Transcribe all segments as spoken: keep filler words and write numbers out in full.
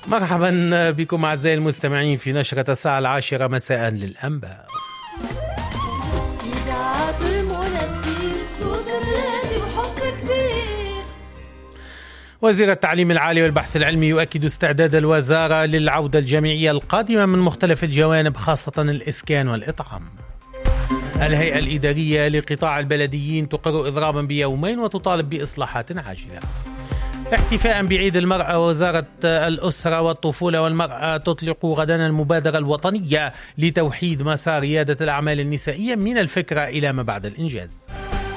مرحبا بكم أعزائي المستمعين في نشرة الساعة العاشرة مساء للأنباء. وزير التعليم العالي والبحث العلمي يؤكد استعداد الوزارة للعودة الجامعية القادمة من مختلف الجوانب خاصة الإسكان والإطعام. الهيئة الإدارية لقطاع البلديين تقر إضرابا بيومين وتطالب بإصلاحات عاجلة. احتفاء بعيد المرأة، وزارة الأسرة والطفولة والمرأة تطلق غدا المبادرة الوطنية لتوحيد مسار ريادة الأعمال النسائية من الفكرة إلى ما بعد الإنجاز.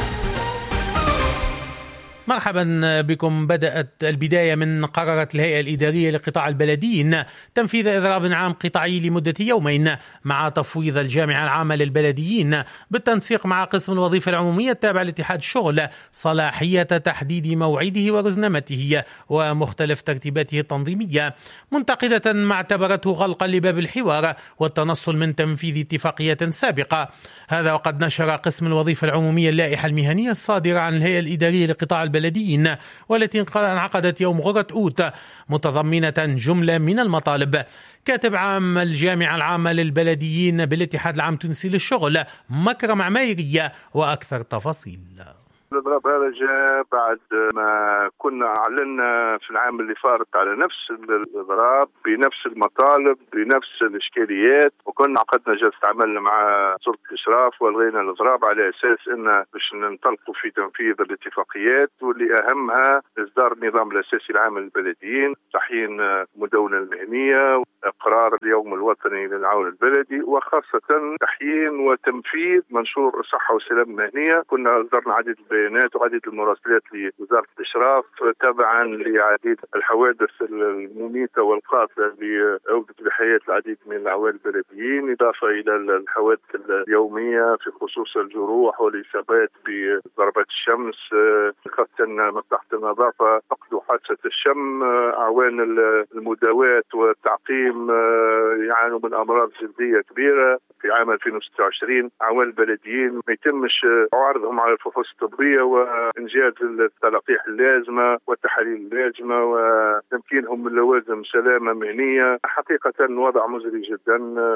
مرحبا بكم. بدأت البداية من قررت الهيئة الإدارية لقطاع البلديين تنفيذ إضراب عام قطاعي لمدة يومين مع تفويض الجامعة العامة للبلديين بالتنسيق مع قسم الوظيفة العمومية التابع لاتحاد الشغل صلاحية تحديد موعده ورزنامته ومختلف ترتيباته التنظيمية، منتقدة ما اعتبرته غلقا لباب الحوار والتنصل من تنفيذ اتفاقية سابقة. هذا وقد نشر قسم الوظيفة العمومية اللائحة المهنية الصادرة عن الهيئة الإدارية لقطاع البلديين والتي انعقدت يوم غرة أوت متضمنة جملة من المطالب. كاتب عام الجامعة العامة للبلديين بالاتحاد العام التونسي للشغل مكرم عمايرية وأكثر تفاصيل. الإضراب هذا جاء بعد ما كنا أعلنا في العام اللي فارت على نفس الإضراب بنفس المطالب بنفس الإشكاليات، وكنا عقدنا جلسة عمل مع سلطة الإشراف والغينا الإضراب على أساس إن باش ننطلقوا في تنفيذ الاتفاقيات، واللي أهمها إصدار النظام الأساسي العام للبلديين، تحيين المدونة المهنية، إقرار اليوم الوطني للعون البلدي، وخاصة تحيين وتنفيذ منشور الصحة والسلامة المهنية. كنا أصدرنا عديد البيانات وعديد المراسلات لوزارة الإشراف تبعا لعديد الحوادث المميتة والقاتلة اللي أودت بحياة العديد من العوائل البلديين، إضافة إلى الحوادث اليومية في خصوص الجروح والإصابات بضربات الشمس، خاصة مصلحة النظافة فقدوا حاسة الشم، أعوان المداواة والتعقيم يعانوا من أمراض جلدية كبيرة. في عام ألفين وستة وعشرين أعوان البلديين ما يتمش عرضهم على الفحوص الطبية وإنجاز التلقيح اللازمة والتحاليل اللازمة وتمكينهم من لوازم سلامة مهنية. حقيقة وضع مزري جدا.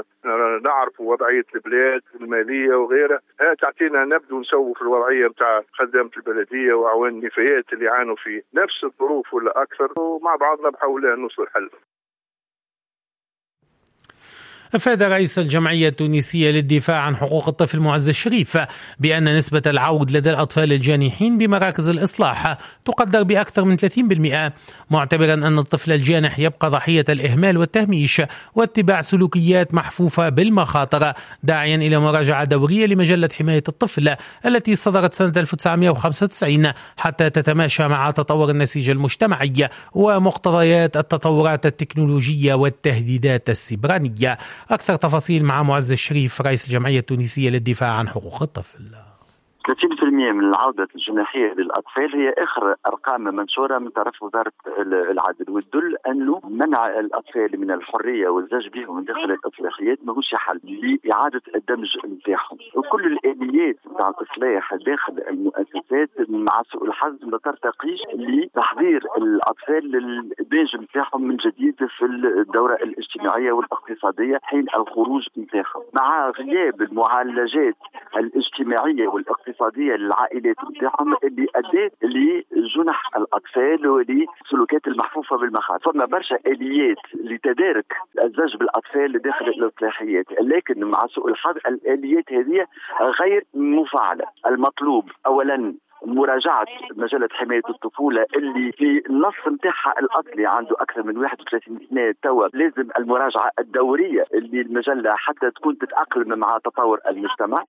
نعرف وضعية البلاد المالية وغيرها، تعطينا نبدو نسوي في الوضعية متاع خدامة البلدية وأعوان النفايات اللي يعانوا في نفس الظروف ولا أكثر، ومع بعضنا بحاول نوصل حل. أفاد رئيس الجمعية التونسية للدفاع عن حقوق الطفل معز الشريف بأن نسبة العود لدى الأطفال الجانحين بمراكز الإصلاح تقدر بأكثر من ثلاثين بالمئة، معتبرا أن الطفل الجانح يبقى ضحية الإهمال والتهميش واتباع سلوكيات محفوفة بالمخاطر، داعيا إلى مراجعة دورية لمجلة حماية الطفل التي صدرت سنة ألف وتسعمئة وخمسة وتسعين حتى تتماشى مع تطور النسيج المجتمعي ومقتضيات التطورات التكنولوجية والتهديدات السيبرانية. أكثر تفاصيل مع معز الشريف رئيس الجمعية التونسية للدفاع عن حقوق الطفل. ثلاثين بالمئة من العودة الجناحية للأطفال هي آخر أرقام منشورة من طرف وزارة العدل، وتدل أنه منع الأطفال من الحرية والزج بهم من داخل الإصلاحيات ماهوش حل لإعادة الدمج نتاعهم، وكل الآليات نتاع الإصلاح داخل المؤسسات مع سوء الحظ ما ترتقيش لتحضير الأطفال للدمج نتاعهم من جديد في الدورة الاجتماعية والاقتصادية حين الخروج نتاعهم، مع غياب المعالجات الاجتماعية والاقتصادية للعائلات نتاعهم اللي أدت لجنح الأطفال ولسلوكات المحفوفة بالمخاطر. فما برشا آليات لتدارك الزج بالأطفال داخل الإصلاحيات، لكن مع سوء الحظ الآليات هذه غير مفعلة. المطلوب أولا مراجعة مجلة حماية الطفولة اللي في النص نتاعها الأصلي عنده أكثر من واحد وثلاثين سنة توا، لازم المراجعة الدورية اللي المجلة حتى تكون تتأقلم مع تطور المجتمع.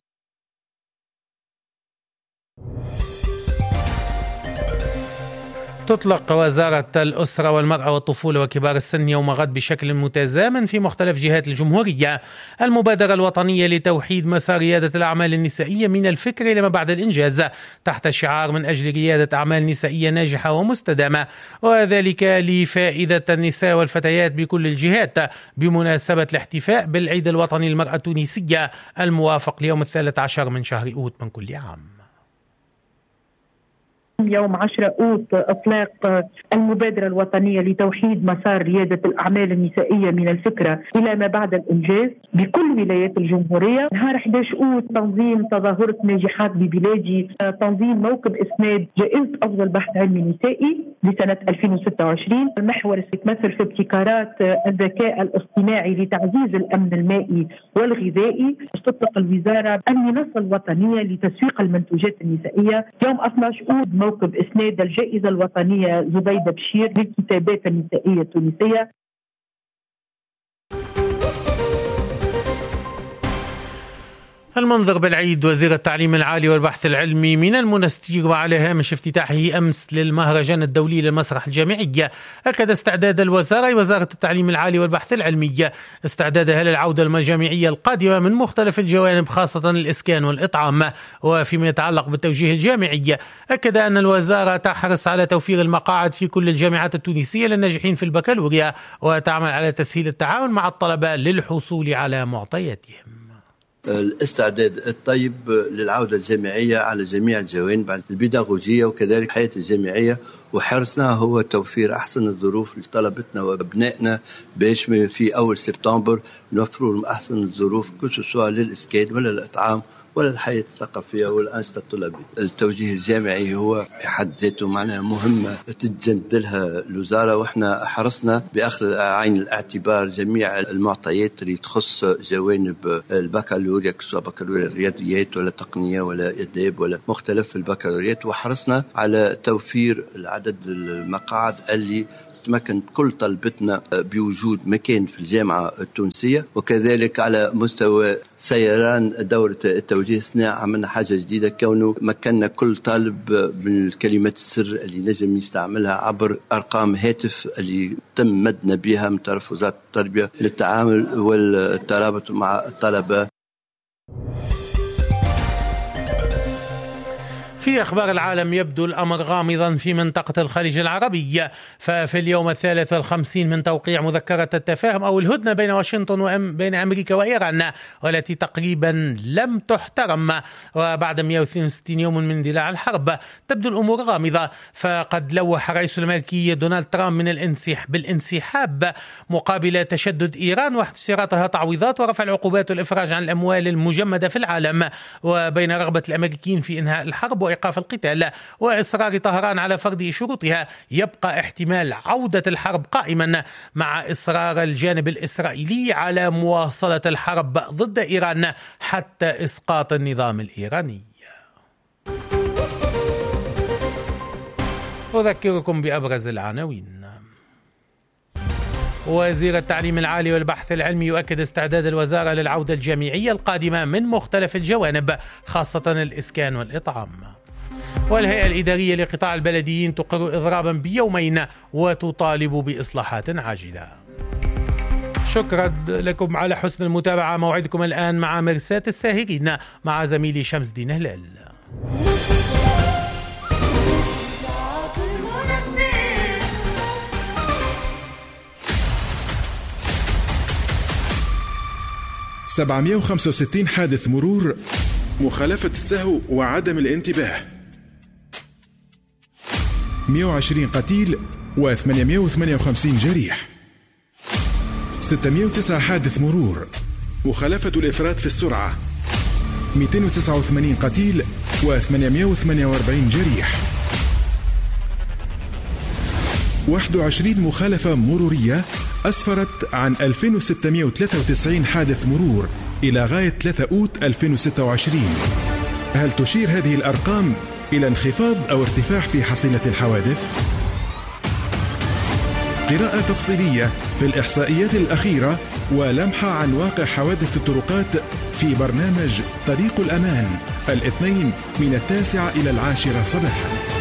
تطلق وزارة الأسرة والمرأة والطفولة وكبار السن يوم غد بشكل متزامن في مختلف جهات الجمهورية المبادرة الوطنية لتوحيد مسار ريادة الأعمال النسائية من الفكر إلى ما بعد الإنجاز، تحت شعار من أجل ريادة أعمال نسائية ناجحة ومستدامة، وذلك لفائدة النساء والفتيات بكل الجهات بمناسبة الاحتفاء بالعيد الوطني للمرأة التونسية الموافق ليوم الثالث عشر من شهر أوت من كل عام. يوم عشرة أوت إطلاق المبادرة الوطنية لتوحيد مسار ريادة الأعمال النسائية من الفكرة إلى ما بعد الإنجاز بكل ولايات الجمهورية. نهار أحد عشر أوت تنظيم تظاهرة ناجحات ببلادي، تنظيم موكب إسناد جائزة أفضل بحث علمي نسائي لسنة ألفين وستة وعشرين. المحور يتمثل في ابتكارات الذكاء الاصطناعي لتعزيز الأمن المائي والغذائي. تطلق الوزارة المنصة الوطنية لتسويق المنتوجات النسائية. يوم اثني عشر أوت موكب إسناد الجائزة الوطنية زبيدة بشير للكتابات النسائية التونسية. المنظر بالعيد وزير التعليم العالي والبحث العلمي من المنستير، وعلى هامش افتتاحه أمس للمهرجان الدولي للمسرح الجامعي، أكد استعداد الوزارة وزارة التعليم العالي والبحث العلمي استعدادها للعودة الجامعية القادمة من مختلف الجوانب، خاصة الإسكان والإطعام. وفيما يتعلق بالتوجيه الجامعي، أكد أن الوزارة تحرص على توفير المقاعد في كل الجامعات التونسية للناجحين في البكالوريا، وتعمل على تسهيل التعاون مع الطلبة للحصول على معطياتهم. الاستعداد الطيب للعودة الجامعية على جميع الجوانب البيداغوجية وكذلك الحياة الجامعية، وحرصنا هو توفير أحسن الظروف لطلبتنا وأبنائنا باش في أول سبتمبر نوفروا لهم أحسن الظروف كسوسوا للإسكان ولا الإطعام ولا الحياة الثقافية والأنشطة الطلابية. التوجيه الجامعي هو في حد ذاته معناها مهمة تتجندلها الوزارة، وإحنا حرصنا بأخذ عين الاعتبار جميع المعطيات اللي تخص جوانب البكالوريا، كسوا بكالوريا الرياضيات ولا تقنية ولا آداب ولا مختلف البكالوريات، وحرصنا على توفير العدد المقاعد اللي تمكن كل طلبتنا بوجود مكان في الجامعة التونسية. وكذلك على مستوى سيران دورة التوجيه الصناعي عملنا حاجة جديدة، كونه مكننا كل طالب من الكلمات السر اللي نجم يستعملها عبر أرقام هاتف اللي تم مدنا بها من طرف وزارة التربية للتعامل والترابط مع الطلبة. في أخبار العالم، يبدو الأمر غامضا في منطقة الخليج العربي، ففي اليوم الثالث والخمسين من توقيع مذكرة التفاهم أو الهدنة بين واشنطن وبين أمريكا وإيران، والتي تقريبا لم تحترم، وبعد مئة واثنين وستين يوم من اندلاع الحرب تبدو الأمور غامضة. فقد لوح الرئيس الأمريكي دونالد ترامب من الانسحاب بالانسحاب مقابل تشدد إيران واحتساراتها تعويضات ورفع العقوبات والإفراج عن الأموال المجمدة في العالم، وبين رغبة الأمريكيين في إنهاء الحرب إيقاف القتال وإصرار طهران على فرض شروطها، يبقى احتمال عودة الحرب قائما مع إصرار الجانب الإسرائيلي على مواصلة الحرب ضد إيران حتى إسقاط النظام الإيراني. أذكركم بأبرز العناوين. وزير التعليم العالي والبحث العلمي يؤكد استعداد الوزارة للعودة الجامعية القادمة من مختلف الجوانب، خاصة الإسكان والإطعام. والهيئة الإدارية لقطاع البلديين تقر إضرابا بيومين وتطالب بإصلاحات عاجلة. شكرا لكم على حسن المتابعة. موعدكم الآن مع مرساة الساهرين مع زميلي شمس الدين هلال. سبعمئة وخمسة وستين حادث مرور، مخالفة السهو وعدم الانتباه، مئة وعشرين قتيل وثمانمئة وثمانية وخمسين جريح، ستمئة وتسعة حادث مرور، مخالفة الإفراط في السرعة، مئتين وتسعة وثمانين قتيل وثمانمئة وثمانية وأربعين جريح، واحد وعشرين مخالفة مرورية أسفرت عن ألفين وستمئة وثلاثة وتسعين حادث مرور إلى غاية ثلاثة أوت ألفين وستة وعشرين. هل تشير هذه الأرقام إلى انخفاض أو ارتفاع في حصيلة الحوادث؟ قراءة تفصيلية في الإحصائيات الأخيرة ولمحة عن واقع حوادث الطرقات في برنامج طريق الأمان الاثنين من التاسعة إلى العاشرة صباحا.